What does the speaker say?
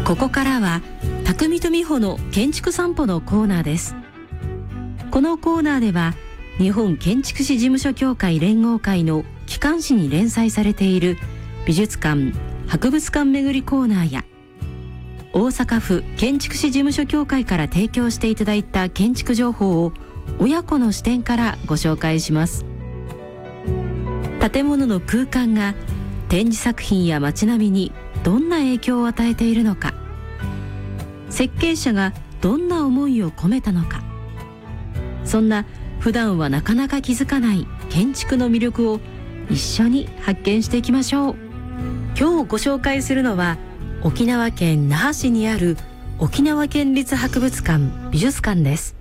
ここからは匠と美穂の建築散歩のコーナーです。このコーナーでは日本建築士事務所協会連合会の機関誌に連載されている美術館・博物館巡りコーナーや、大阪府建築士事務所協会から提供していただいた建築情報を親子の視点からご紹介します。建物の空間が展示作品や街並みにどんな影響を与えているのか、設計者がどんな思いを込めたのか、そんな普段はなかなか気づかない建築の魅力を一緒に発見していきましょう。今日ご紹介するのは沖縄県那覇市にある沖縄県立博物館美術館です。